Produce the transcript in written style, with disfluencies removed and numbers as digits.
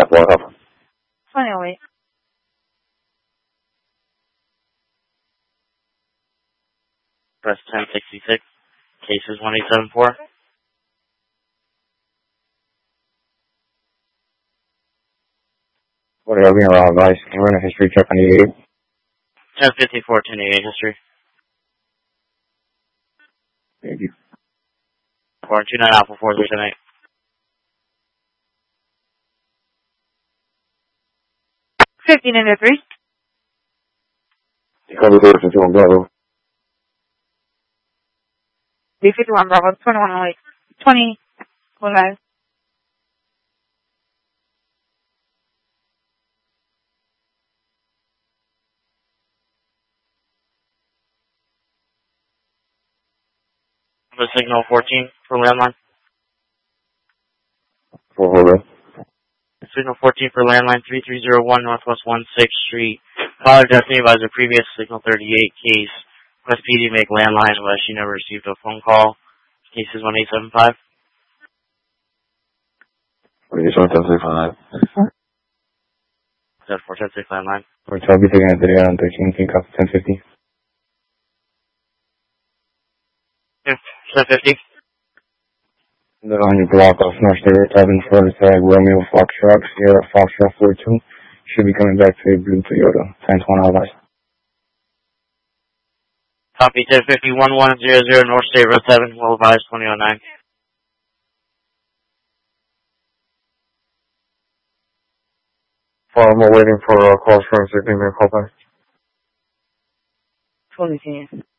What up? 2008. Press 1066. Cases 1874. What are we around, guys? Can you run a history check on the 1054, 1088 history. Thank you. 429 Alpha 438. into 3. Cover 51 Bravo. B51 Bravo, 2108. 20, go live. The signal 14 for landline. Hold on. Signal 14 for landline 3301 Northwest 16th Street. Caller destiny advisor previous signal 38 case. West PD make landline unless you never received a phone call. Case is 1875. What is 1065? That's 476 landline. We're talking at the day on 13, think up 1050. 750. The on your block off North State Road 7 for the tag Romeo Foxtrot, Sierra Foxtrot 42. Should be coming back to a blue Toyota. 1020 guys. Copy 1050-1100 North State Road 7, well advised 2009. I'm waiting for calls from 16 minute call back. 2010.